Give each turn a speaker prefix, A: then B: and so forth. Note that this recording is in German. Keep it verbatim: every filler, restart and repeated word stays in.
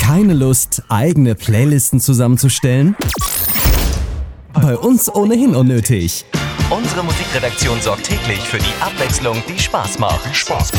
A: Keine Lust, eigene Playlisten zusammenzustellen? Bei uns ohnehin unnötig.
B: Unsere Musikredaktion sorgt täglich für die Abwechslung, die Spaß macht. Spaß